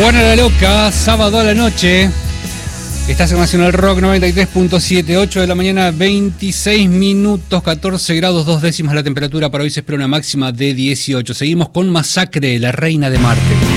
Juana la Loca, sábado a la noche. Estás en Nacional Rock 93.7, 8 de la mañana, 26 minutos, 14 grados, 2 décimas la temperatura. Para hoy se espera una máxima de 18. Seguimos con Masacre, la reina de Marte.